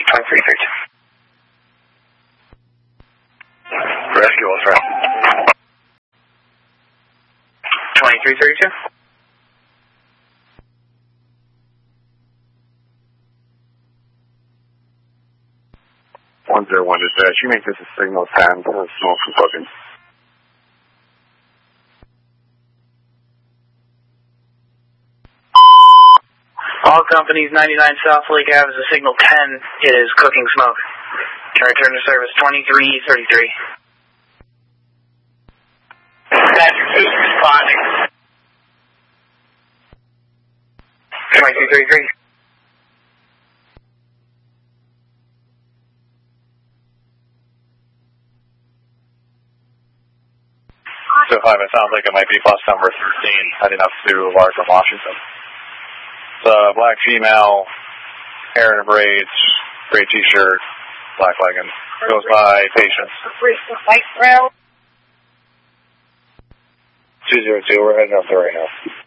2332. Rescue was right. 2332. 101 dispatch. You make this a signal 10. Smoke from booking. All companies, 99 South Lake Ave is a signal 10. It is cooking smoke. Can I return to service 2333? Dispatcher 2 responding. 2333. So 5, it sounds like it might be bus number 13 heading up to Larson, Washington. It's a black female, hair in braids, gray t-shirt, black leggings. Goes by Patience. 202, we're heading up there right now.